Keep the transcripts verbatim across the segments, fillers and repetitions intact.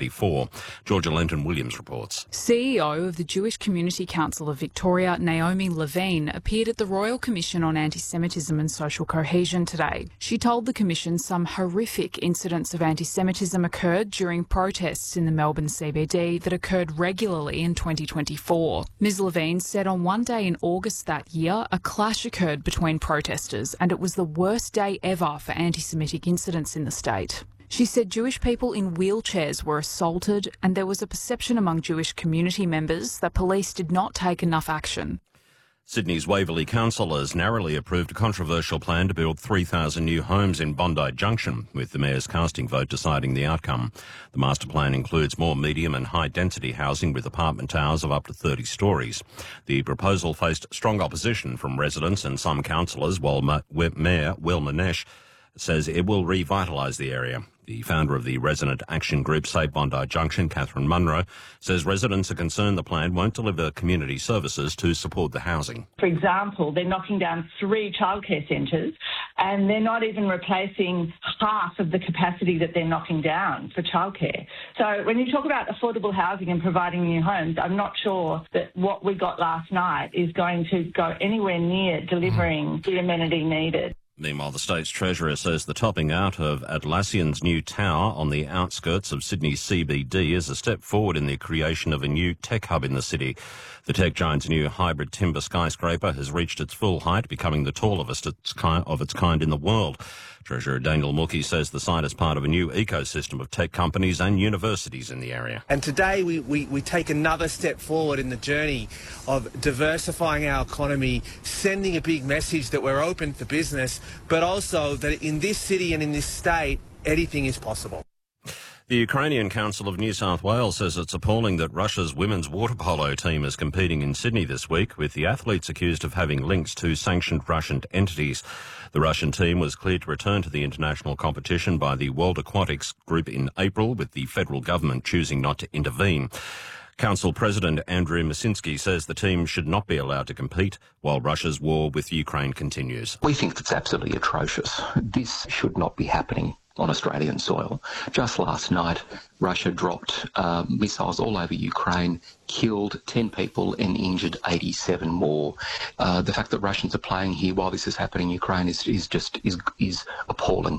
seventy-four. Georgia Lenton-Williams reports. C E O of the Jewish Community Council of Victoria, Naomi Levine, appeared at the Royal Commission on Anti-Semitism and Social Cohesion today. She told the Commission some horrific incidents of anti-Semitism occurred during protests in the Melbourne C B D that occurred regularly in twenty twenty-four. Miz Levine said on one day in August that year, a clash occurred between protesters and it was the worst day ever for anti-Semitic incidents in the state. She said Jewish people in wheelchairs were assaulted and there was a perception among Jewish community members that police did not take enough action. Sydney's Waverley Council has narrowly approved a controversial plan to build three thousand new homes in Bondi Junction, with the Mayor's casting vote deciding the outcome. The master plan includes more medium and high-density housing with apartment towers of up to thirty storeys. The proposal faced strong opposition from residents and some councillors, while Mayor Will Manesh says it will revitalise the area. The founder of the resident action group Save Bondi Junction, Catherine Munro, says residents are concerned the plan won't deliver community services to support the housing. For example, they're knocking down three childcare centres and they're not even replacing half of the capacity that they're knocking down for childcare. So when you talk about affordable housing and providing new homes, I'm not sure that what we got last night is going to go anywhere near delivering the amenity needed. Meanwhile, the State's Treasurer says the topping out of Atlassian's new tower on the outskirts of Sydney's C B D is a step forward in the creation of a new tech hub in the city. The tech giant's new hybrid timber skyscraper has reached its full height, becoming the tallest of its kind in the world. Treasurer Daniel Mookie says the site is part of a new ecosystem of tech companies and universities in the area. And today we, we, we take another step forward in the journey of diversifying our economy, sending a big message that we're open for business, but also that in this city and in this state, anything is possible. The Ukrainian Council of New South Wales says it's appalling that Russia's women's water polo team is competing in Sydney this week, with the athletes accused of having links to sanctioned Russian entities. The Russian team was cleared to return to the international competition by the World Aquatics Group in April, with the federal government choosing not to intervene. Council President Andrew Masinski says the team should not be allowed to compete while Russia's war with Ukraine continues. We think that's absolutely atrocious. This should not be happening on Australian soil. Just last night, Russia dropped uh, missiles all over Ukraine, killed ten people and injured eighty-seven more. Uh, the fact that Russians are playing here while this is happening in Ukraine is, is just is, is appalling.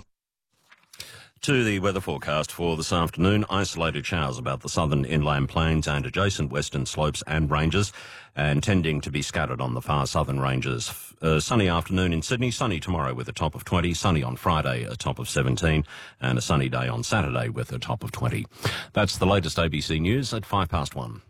To the weather forecast for this afternoon, isolated showers about the southern inland plains and adjacent western slopes and ranges, and tending to be scattered on the far southern ranges. A sunny afternoon in Sydney, sunny tomorrow with a top of twenty, sunny on Friday, a top of seventeen, and a sunny day on Saturday with a top of twenty. That's the latest A B C News at five past one.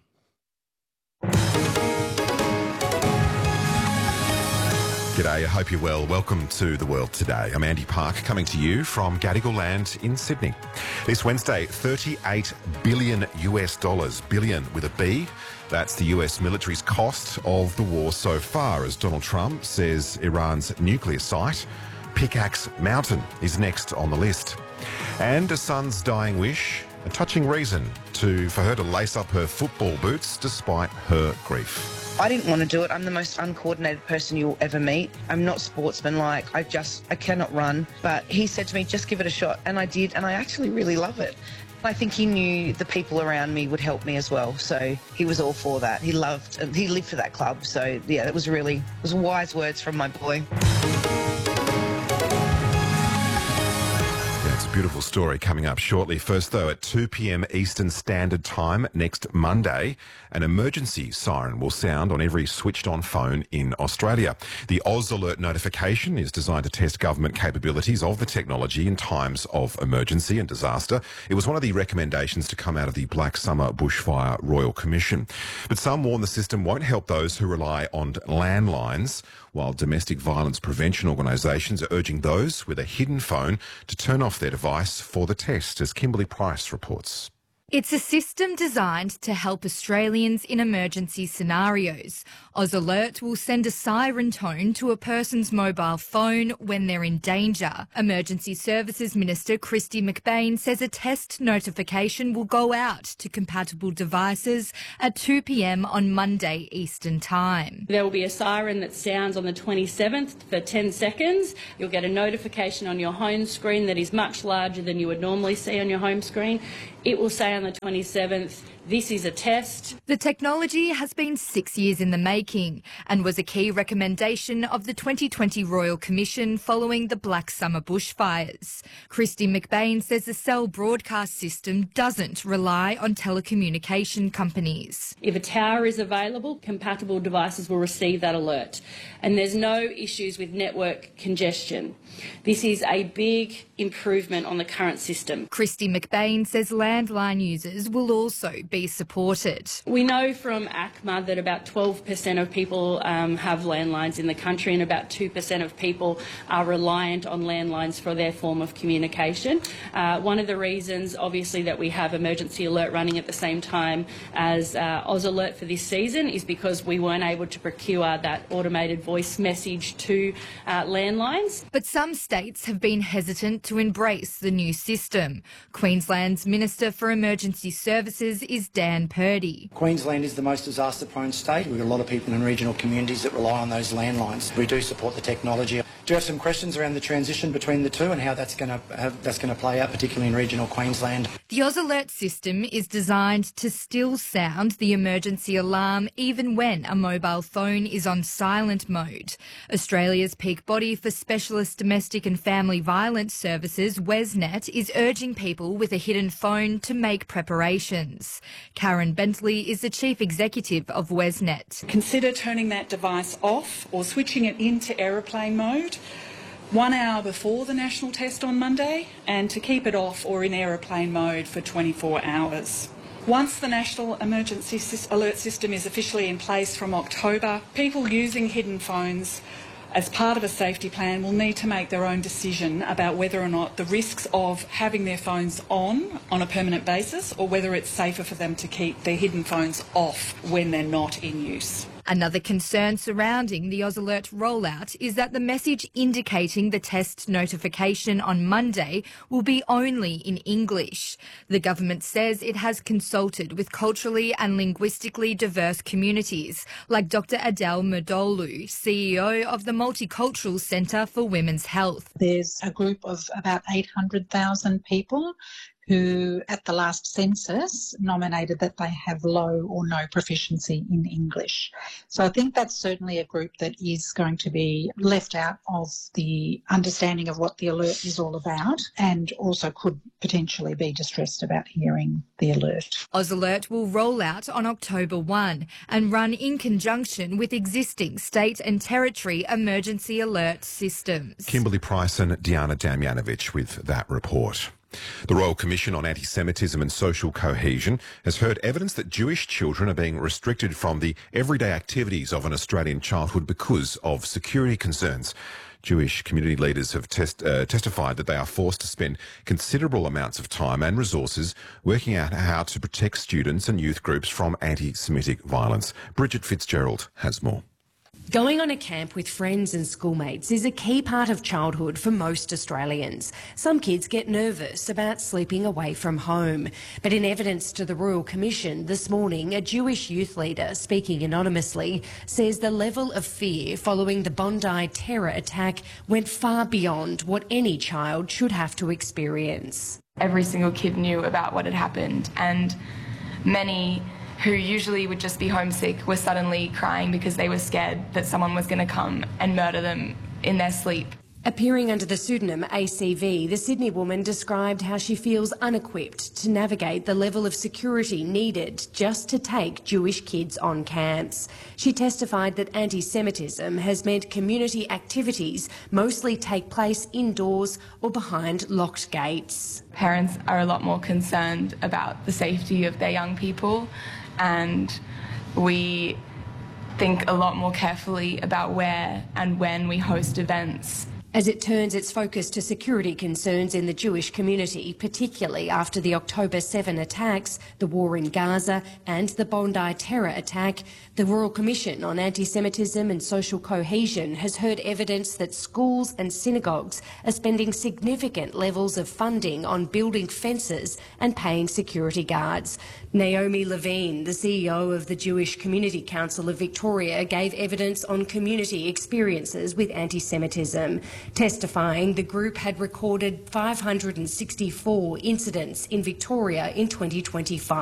G'day, I hope you're well. Welcome to The World Today. I'm Andy Park, coming to you from Gadigal Land in Sydney. This Wednesday, thirty-eight billion US dollars, billion with a B. That's the U S military's cost of the war so far, as Donald Trump says Iran's nuclear site, Pickaxe Mountain, is next on the list. And a son's dying wish, a touching reason to for her to lace up her football boots despite her grief. I didn't want to do it. I'm the most uncoordinated person you'll ever meet. I'm not sportsmanlike. I just, I cannot run. But he said to me, just give it a shot. And I did, and I actually really love it. I think he knew the people around me would help me as well. So he was all for that. He loved, he lived for that club. So yeah, it was really, it was wise words from my boy. It's a beautiful story coming up shortly. First, though, at two p.m. Eastern Standard Time next Monday, an emergency siren will sound on every switched-on phone in Australia. The Oz Alert notification is designed to test government capabilities of the technology in times of emergency and disaster. It was one of the recommendations to come out of the Black Summer Bushfire Royal Commission. But some warn the system won't help those who rely on landlines, while domestic violence prevention organisations are urging those with a hidden phone to turn off their device for the test, as Kimberly Price reports. It's a system designed to help Australians in emergency scenarios. Oz Alert will send a siren tone to a person's mobile phone when they're in danger. Emergency Services Minister Kristy McBain says a test notification will go out to compatible devices at two p.m. on Monday Eastern Time. There will be a siren that sounds on the twenty-seventh for ten seconds. You'll get a notification on your home screen that is much larger than you would normally see on your home screen. It will say on the twenty-seventh, this is a test. The technology has been six years in the making and was a key recommendation of the twenty twenty Royal Commission following the Black Summer bushfires. Christy McBain says the cell broadcast system doesn't rely on telecommunication companies. If a tower is available, compatible devices will receive that alert. And there's no issues with network congestion. This is a big improvement on the current system. Christy McBain says landline users will also be supported. We know from A C M A that about twelve percent of people um, have landlines in the country and about two percent of people are reliant on landlines for their form of communication. Uh, one of the reasons, obviously, that we have Emergency Alert running at the same time as uh, Oz Alert for this season is because we weren't able to procure that automated voice message to uh, landlines. But some states have been hesitant to embrace the new system. Queensland's Minister for Emergency Services is Dan Purdy. Queensland is the most disaster-prone state. We've got a lot of people in regional communities that rely on those landlines. We do support the technology. Do you have some questions around the transition between the two and how that's going to have, that's going to play out, particularly in regional Queensland? The Oz Alert system is designed to still sound the emergency alarm even when a mobile phone is on silent mode. Australia's peak body for specialist domestic and family violence services, WesNet, is urging people with a hidden phone to make preparations. Karen Bentley is the chief executive of WesNet. Consider turning that device off or switching it into aeroplane mode one hour before the national test on Monday, and to keep it off or in aeroplane mode for twenty-four hours. Once the National Emergency Alert System is officially in place from October, people using hidden phones as part of a safety plan will need to make their own decision about whether or not the risks of having their phones on on a permanent basis or whether it's safer for them to keep their hidden phones off when they're not in use. Another concern surrounding the Oz Alert rollout is that the message indicating the test notification on Monday will be only in English. The government says it has consulted with culturally and linguistically diverse communities, like Doctor Adele Murdolu, C E O of the Multicultural Centre for Women's Health. There's a group of about eight hundred thousand people who at the last census nominated that they have low or no proficiency in English. So I think that's certainly a group that is going to be left out of the understanding of what the alert is all about and also could potentially be distressed about hearing the alert. Oz Alert will roll out on October first and run in conjunction with existing state and territory emergency alert systems. Kimberly Price and Diana Damjanovic with that report. The Royal Commission on Anti-Semitism and Social Cohesion has heard evidence that Jewish children are being restricted from the everyday activities of an Australian childhood because of security concerns. Jewish community leaders have test, uh, testified that they are forced to spend considerable amounts of time and resources working out how to protect students and youth groups from anti-Semitic violence. Bridget Fitzgerald has more. Going on a camp with friends and schoolmates is a key part of childhood for most Australians. Some kids get nervous about sleeping away from home. But in evidence to the Royal Commission this morning, a Jewish youth leader, speaking anonymously, says the level of fear following the Bondi terror attack went far beyond what any child should have to experience. Every single kid knew about what had happened, and many who usually would just be homesick were suddenly crying because they were scared that someone was going to come and murder them in their sleep. Appearing under the pseudonym A C V, the Sydney woman described how she feels unequipped to navigate the level of security needed just to take Jewish kids on camps. She testified that anti-Semitism has meant community activities mostly take place indoors or behind locked gates. Parents are a lot more concerned about the safety of their young people, and we think a lot more carefully about where and when we host events. As it turns its focus to security concerns in the Jewish community, particularly after the October seventh attacks, the war in Gaza and the Bondi terror attack, the Royal Commission on Anti-Semitism and Social Cohesion has heard evidence that schools and synagogues are spending significant levels of funding on building fences and paying security guards. Naomi Levine, the C E O of the Jewish Community Council of Victoria, gave evidence on community experiences with anti-Semitism. Testifying, the group had recorded five hundred sixty-four incidents in Victoria in twenty twenty-five.